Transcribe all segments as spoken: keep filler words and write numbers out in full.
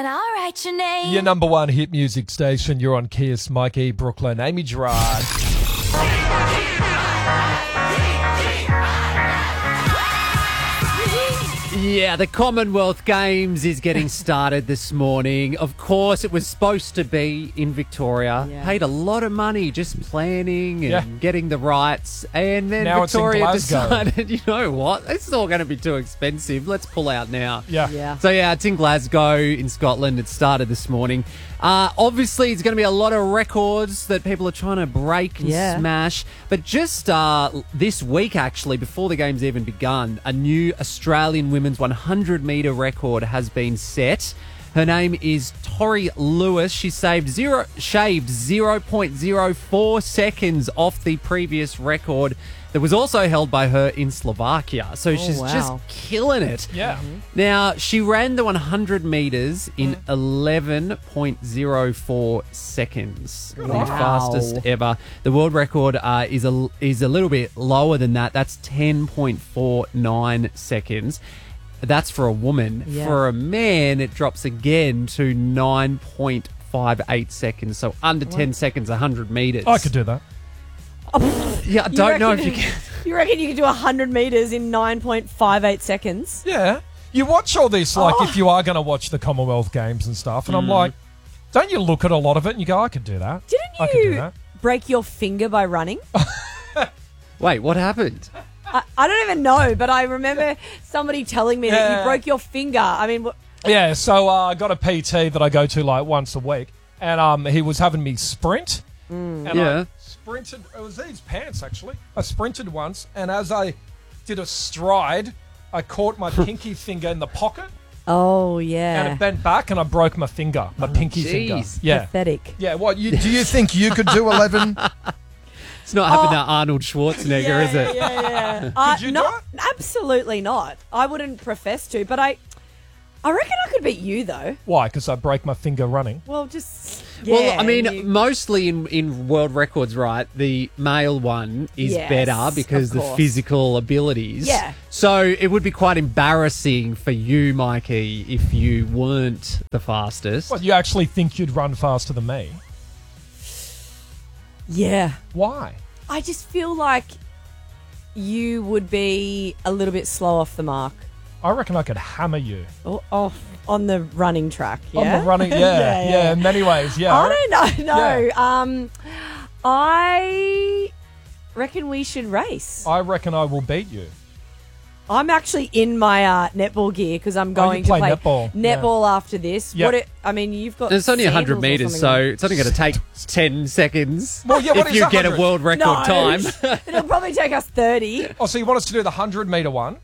and I'll write your name. Your number one hit music station. You're on Kiss, Mikey, Brooklyn, Amy Gerard. Yeah, the Commonwealth Games is getting started this morning. Of course, it was supposed to be in Victoria. Yeah. Paid a lot of money just planning and Yeah. getting the rights. And then Now it's in Victoria Glasgow. decided, you know what? This is all going to be too expensive. Let's pull out now. Yeah. Yeah. So, yeah, it's in Glasgow in Scotland. It started this morning. Uh, obviously, it's going to be a lot of records that people are trying to break and Yeah. smash. But just uh, this week, actually, before the game's even begun, a new Australian women's one hundred metre record has been set. Her name is Tori Lewis. She saved zero, shaved zero point zero four seconds off the previous record that was also held by her in Slovakia. So she's wow. just killing it. Yeah. Now, she ran the one hundred metres in eleven point zero four seconds. The Wow. fastest ever. The world record uh, is, a, is a little bit lower than that. That's ten point four nine seconds. That's for a woman. Yeah. For a man, it drops again to nine point five eight seconds. So under ten seconds, one hundred metres. I could do that. Yeah, I You don't know if reckon- you can. You reckon you could do one hundred metres in nine point five eight seconds? Yeah. You watch all this, like, Oh. if you are going to watch the Commonwealth Games and stuff, and I'm like, don't you look at a lot of it and you go, I could do that. Didn't I could do you that. break your finger by running? Wait, what happened? I, I don't even know, but I remember somebody telling me that Yeah. you broke your finger. I mean, wh- Yeah, so uh, I got a P T that I go to like once a week, and um, he was having me sprint, and Yeah. I sprinted. It was these pants actually. I sprinted once, and as I did a stride, I caught my pinky finger in the pocket, oh yeah, and it bent back, and I broke my finger, my pinky finger. jeez. Yeah, pathetic. yeah. What you do you think you could do eleven? It's not happened Oh. to Arnold Schwarzenegger, yeah, is it? Yeah, yeah. uh, Could you do not, Absolutely not. I wouldn't profess to, but I, I reckon I could beat you though. Why? Because I break my finger running. Well, just Well, yeah, I mean, you- mostly in, in world records, right, the male one is Yes, better because of the course. physical abilities. Yeah. So it would be quite embarrassing for you, Mikey, if you weren't the fastest. What, you actually think you'd run faster than me? yeah. Why? I just feel like you would be a little bit slow off the mark. I reckon I could hammer you Oh, off on the running track. Yeah? on the running. Yeah, Yeah, yeah, yeah. in many ways. Yeah, I don't know. No. Yeah. Um, I reckon we should race. I reckon I will beat you. I'm actually in my uh, netball gear because I'm going Oh, you to play play netball. netball after this. Yeah. What? It, I mean, you've got. It's only one hundred sandals or metres, something so on. it's only going to take ten seconds Well, yeah, what if is you one get a hundred? world record No. time. It'll probably take us thirty. Oh, so you want us to do the hundred meter one?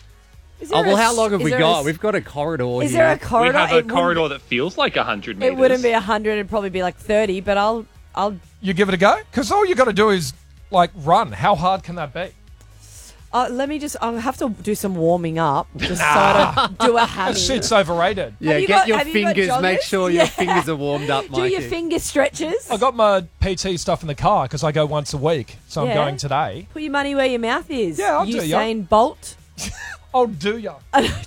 Is Oh, there well, a- how long have is we there got? A, We've got a corridor is here. there a corridor? We have a It wouldn't- corridor that feels like one hundred metres. It wouldn't be a hundred. It'd probably be like thirty. But I'll, I'll, You give it a go? Because all you got to do is like run. How hard can that be? uh, let me just. I'll have to do some warming up just so I don't do a That hammy. shit's overrated. Yeah, Have you get got- your have you got fingers, make joggers? sure your Yeah. fingers are warmed up, Do Mikey. your finger stretches. I got my P T stuff in the car because I go once a week, so I'm Yeah. going today. Put your money where your mouth is. Yeah, I'll do ya. Usain Bolt. I'll do ya.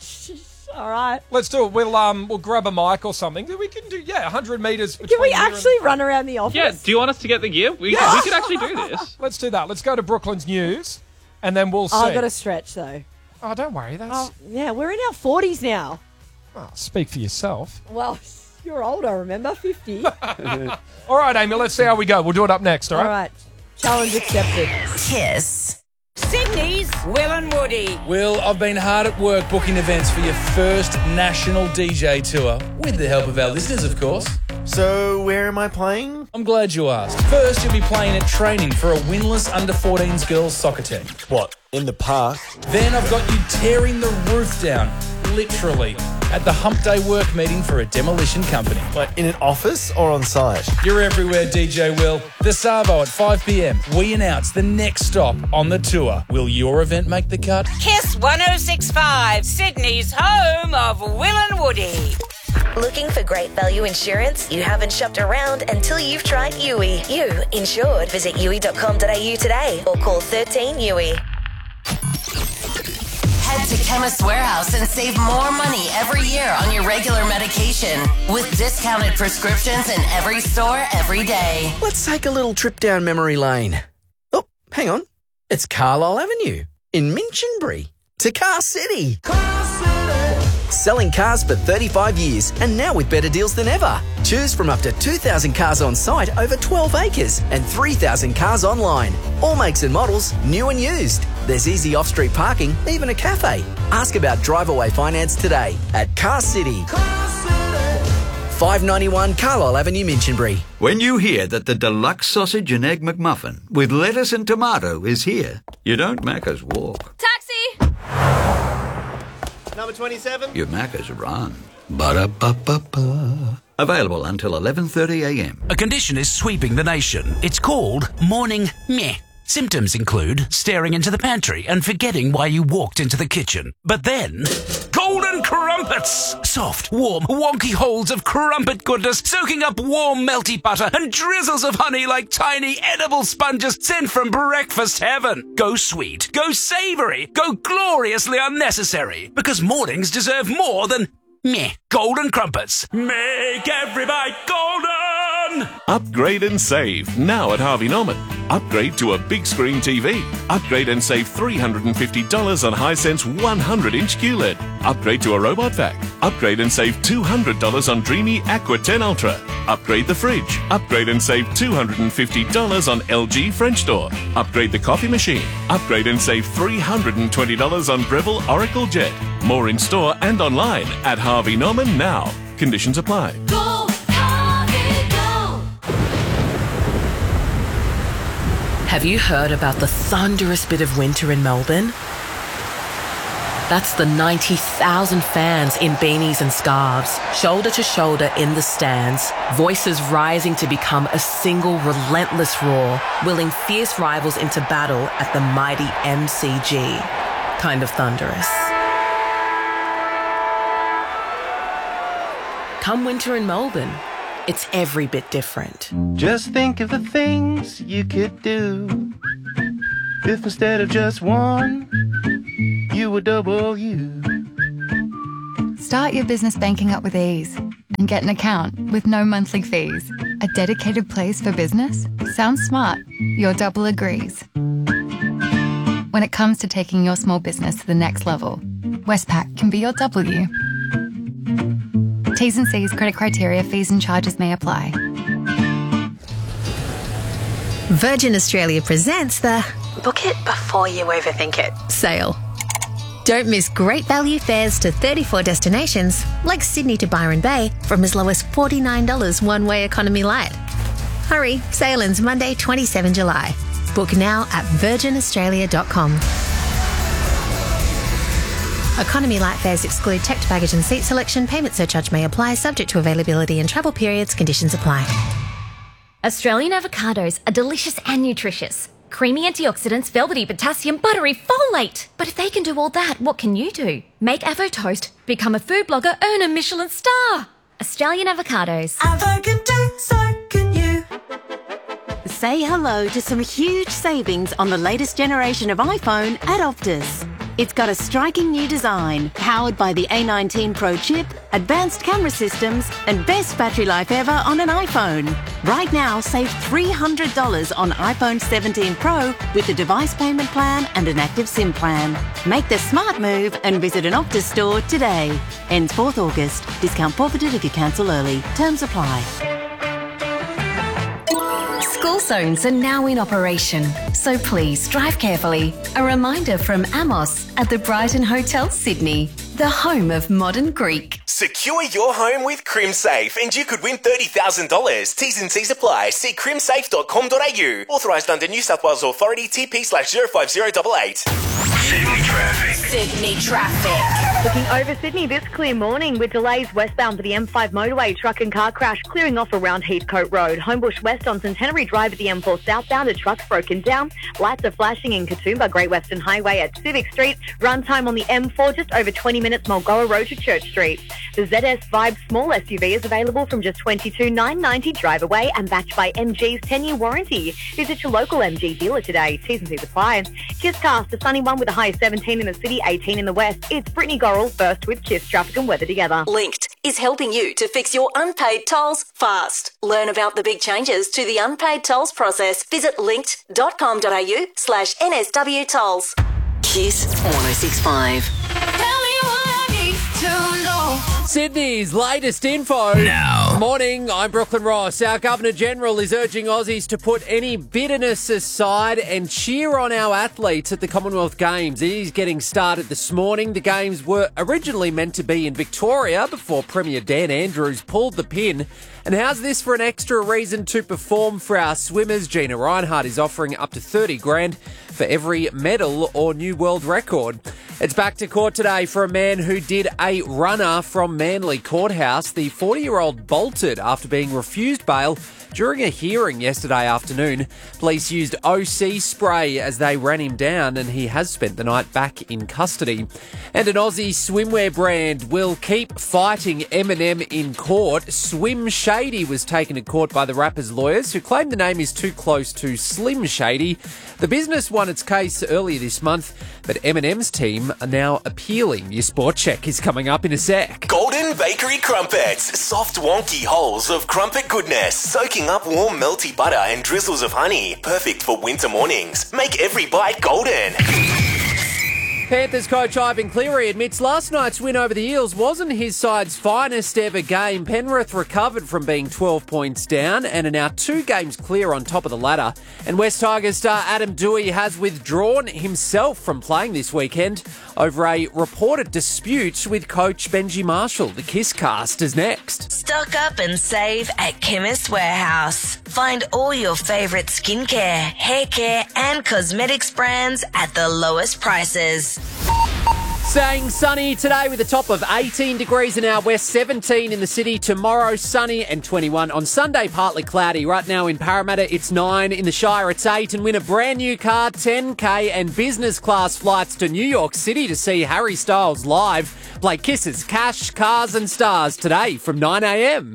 All right. Let's do it. We'll um we'll grab a mic or something. We can do yeah, hundred meters. Can between we here and- actually run around the office? Yeah, do you want us to get the gear? We, Yeah. we could actually do this. Let's do that. Let's go to Brooklyn's news, and then we'll see. Oh, I got to stretch though. Oh, don't worry. That's Oh, yeah, we're in our forties now. oh, speak for yourself. Well, you're older, remember? fifty. All right, Amy. Let's see how we go. We'll do it up next. All All right. right. Challenge accepted. Kiss. Sydney's Will and Woody. Will, I've been hard at work booking events for your first national D J tour, with the help of our listeners, of course. So, where am I playing? I'm glad you asked. First, you'll be playing at training for a winless under fourteens girls soccer team. What, in the park? Then I've got you tearing the roof down, literally, at the Hump Day work meeting for a demolition company. Like, in an office or on site? You're everywhere, D J Will. The Savo at five p.m, we announce the next stop on the tour. Will your event make the cut? Kiss one oh six point five, Sydney's home of Will and Woody. Looking for great value insurance? You haven't shopped around until you've tried U I. You insured. Visit U I dot com dot a u today or call thirteen U I. Head to Chemist Warehouse and save more money every year on your regular medication with discounted prescriptions in every store every day. Let's take a little trip down memory lane. Oh, hang on. It's Carlisle Avenue in Minchinbury to Car City. Car City. Selling cars for thirty-five years and now with better deals than ever. Choose from up to two thousand cars on site over twelve acres and three thousand cars online. All makes and models, new and used. There's easy off-street parking, even a cafe. Ask about drive-away finance today at Car City. Car City. five ninety-one Carlisle Avenue, Minchinbury. When you hear that the deluxe sausage and egg McMuffin with lettuce and tomato is here, you don't Macca's walk. Taxi! Number twenty-seven. You Macca's run. Ba-da-ba-ba-ba. Available until eleven thirty a m. A condition is sweeping the nation. It's called morning meh. Symptoms include staring into the pantry and forgetting why you walked into the kitchen. But then, golden crumpets! Soft, warm, wonky holes of crumpet goodness soaking up warm, melty butter and drizzles of honey like tiny edible sponges sent from breakfast heaven. Go sweet, go savoury, go gloriously unnecessary. Because mornings deserve more than meh. Golden crumpets. Make every bite golden! Upgrade and save now at Harvey Norman. Upgrade to a big screen T V. Upgrade and save three hundred fifty dollars on Hisense one hundred inch Q L E D. Upgrade to a robot vac. Upgrade and save two hundred dollars on Dreamy Aqua ten Ultra. Upgrade the fridge. Upgrade and save two hundred fifty dollars on L G French door. Upgrade the coffee machine. Upgrade and save three hundred twenty dollars on Breville Oracle Jet. More in store and online at Harvey Norman now. Conditions apply. Go, Harvey, go! Have you heard about the thunderous bit of winter in Melbourne? That's the ninety thousand fans in beanies and scarves, shoulder to shoulder in the stands, voices rising to become a single relentless roar, willing fierce rivals into battle at the mighty M C G. Kind of thunderous. Come winter in Melbourne, it's every bit different. Just think of the things you could do if instead of just one, you were double you. Start your business banking up with ease and get an account with no monthly fees. A dedicated place for business? Sounds smart. Your double agrees. When it comes to taking your small business to the next level, Westpac can be your W. T's and C's, credit criteria, fees and charges may apply. Virgin Australia presents the Book It Before You Overthink It sale. Don't miss great value fares to thirty-four destinations, like Sydney to Byron Bay, from as low as forty-nine dollars one-way economy light. Hurry, sale ends Monday, the twenty-seventh of July. Book now at virgin australia dot com. Economy light fares exclude checked baggage and seat selection. Payment surcharge may apply, subject to availability and travel periods. Conditions apply. Australian avocados are delicious and nutritious. Creamy antioxidants, velvety potassium, buttery folate. But if they can do all that, what can you do? Make Avo Toast, become a food blogger, earn a Michelin star. Australian avocados. Avo can do, so can you. Say hello to some huge savings on the latest generation of iPhone at Optus. It's got a striking new design, powered by the A nineteen Pro chip, advanced camera systems, and best battery life ever on an iPhone. Right now, save three hundred dollars on iPhone seventeen Pro with a device payment plan and an active SIM plan. Make the smart move and visit an Optus store today. Ends fourth of August. Discount forfeited if you cancel early. Terms apply. School zones are now in operation, so please drive carefully. A reminder from Amos at the Brighton Hotel, Sydney, the home of modern Greek. Secure your home with CrimSafe and you could win thirty thousand dollars. T's and C's apply. See crim safe dot com dot a u. Authorised under New South Wales Authority T P slash zero five zero eight eight. Sydney traffic. Sydney traffic. Looking over Sydney this clear morning with delays westbound for the M five motorway. Truck and car crash clearing off around Heathcote Road. Homebush West on Centenary Drive at the M four southbound. A truck's broken down. Lights are flashing in Katoomba Great Western Highway at Civic Street. Run time on the M four just over twenty minutes. Mulgoa Road to Church Street. The Z S Vibe small S U V is available from just twenty-two thousand nine hundred ninety dollars drive away and backed by M G's ten-year warranty. Visit your local M G dealer today. T's and C's apply. Kiss Cast, the Sunny One twenty-one with a high of seventeen in the city, eighteen in the west. It's Brittany Gorrell first with Kiss Traffic and Weather together. Linked is helping you to fix your unpaid tolls fast. Learn about the big changes to the unpaid tolls process. Visit linked.com.au slash NSW tolls. Kiss one oh six point five. Sydney's latest info. Now. Morning, I'm Brooklyn Ross. Our Governor-General is urging Aussies to put any bitterness aside and cheer on our athletes at the Commonwealth Games. It is getting started this morning. The Games were originally meant to be in Victoria before Premier Dan Andrews pulled the pin. And how's this for an extra reason to perform for our swimmers? Gina Reinhardt is offering up to thirty grand for every medal or new world record. It's back to court today for a man who did a runner from Manly Courthouse. The forty-year-old bolted after being refused bail during a hearing yesterday afternoon. Police used O C spray as they ran him down, and he has spent the night back in custody. And an Aussie swimwear brand will keep fighting Eminem in court. Swim Shady was taken to court by the rapper's lawyers, who claim the name is too close to Slim Shady. The business won its case earlier this month, but Eminem's team are now appealing. Your sport check is coming up in a sec. Golden Bakery Crumpets. Soft, wonky holes of crumpet goodness, soaking up warm, melty butter and drizzles of honey. Perfect for winter mornings. Make every bite golden. Panthers coach Ivan Cleary admits last night's win over the Eels wasn't his side's finest ever game. Penrith recovered from being twelve points down and are now two games clear on top of the ladder. And West Tigers star Adam Dewey has withdrawn himself from playing this weekend over a reported dispute with coach Benji Marshall. The Kiss Cast is next. Stock up and save at Chemist Warehouse. Find all your favourite skincare, hair care and cosmetics brands at the lowest prices. Staying sunny today with a top of eighteen degrees in our west, seventeen in the city. Tomorrow, sunny and twenty-one. On Sunday, partly cloudy. Right now in Parramatta, it's nine. In the Shire, it's eight. And win a brand new car, ten K and business class flights to New York City to see Harry Styles live. Play Kisses, Cash, Cars and Stars today from nine a.m.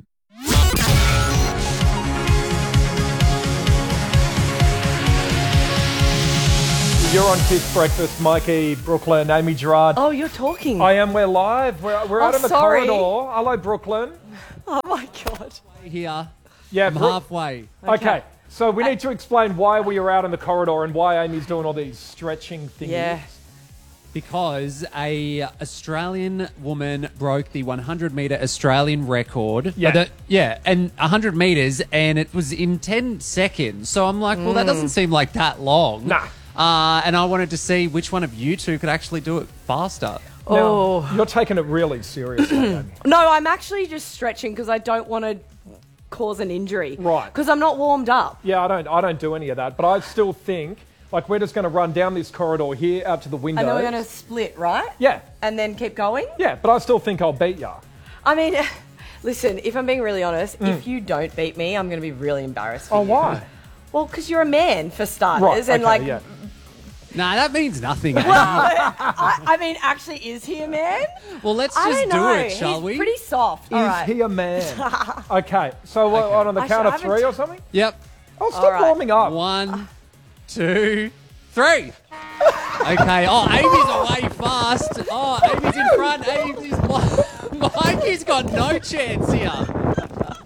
You're on Kiss Breakfast, Mikey, Brooklyn, Amy Gerard. Oh, you're talking. I am. We're live. We're, we're Oh, out in the sorry. corridor. Hello, Brooklyn. Oh, my God. Here. Yeah, I'm Bro- halfway. Okay. So we need to explain why we are out in the corridor and why Amy's doing all these stretching things. Yeah. Because a Australian woman broke the one hundred metre Australian record. Yeah. Uh, the- yeah, and one hundred metres, and it was in ten seconds. So I'm like, well, that Mm. doesn't seem like that long. Nah. Uh, and I wanted to see which one of you two could actually do it faster. Oh. Now, you're taking it really seriously, Amy. No, I'm actually just stretching because I don't want to cause an injury. Right. Because I'm not warmed up. Yeah, I don't. I don't do any of that. But I still think like we're just going to run down this corridor here out to the window. And then we're going to split, right? Yeah. And then keep going? Yeah, but I still think I'll beat ya. I mean, listen, if I'm being really honest, Mm. if you don't beat me, I'm going to be really embarrassed for Oh, you. why? Well, because you're a man, for starters. Right. And okay, like, yeah. Nah, that means nothing. well, I, I mean, actually, is he a man? Well, let's I just don't do know. it, shall He's we? pretty soft. All Is right. he a man? Okay. So what, Okay. on the I count should- of I haven't three t- or something? Yep. Oh, stop All right. warming up. One, two, three. Okay. Oh, Amy's away fast. Oh, Amy's in front. Amy's Mikey's got no chance here.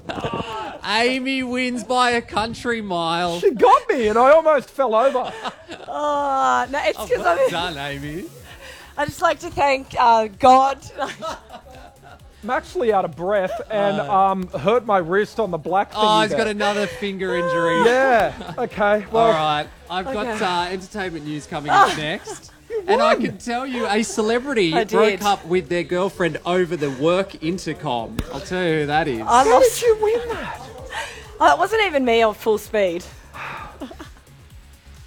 Amy wins by a country mile. She got me, and I almost fell over. Oh, no, it's Oh, because well I'm. done, Amy. I just like to thank uh, God. I'm actually out of breath and Uh. um, hurt my wrist on the black thing. Oh, he's got another finger injury. Yeah. Okay. Well. All right. I've got Okay. uh, entertainment news coming up next. And I can tell you, a celebrity I broke did. up with their girlfriend over the work intercom. I'll tell you who that is. I How lost. did you win that? Oh, it wasn't even me on full speed.